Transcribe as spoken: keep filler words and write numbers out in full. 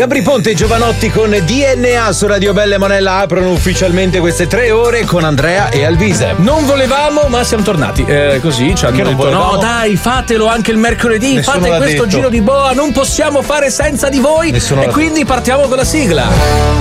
Gabri Ponte e Giovanotti con D N A su Radio Belle Monella aprono ufficialmente queste tre ore con Andrea e Alvise. Non volevamo, ma siamo tornati. Eh, così ci hanno Che non detto: volevamo? no, dai, fatelo anche il mercoledì. Nessuno fate l'ha questo detto. giro di boa, non possiamo fare senza di voi. Nessuno e l'ha quindi partiamo con la sigla.